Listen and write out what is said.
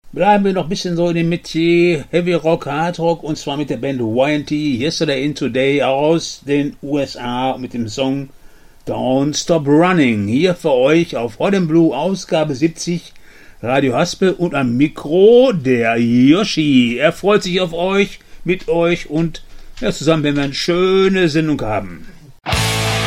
Bleiben wir noch ein bisschen so in dem Metier Heavy Rock, Hard Rock und zwar mit der Band Y&T, Yesterday in Today aus den USA mit dem Song Don't Stop Running. Hier für euch auf Hot & Blue Ausgabe 70, Radio Haspel und am Mikro der Yoshi. Er freut sich auf euch, mit euch und ja, zusammen werden wir eine schöne Sendung haben.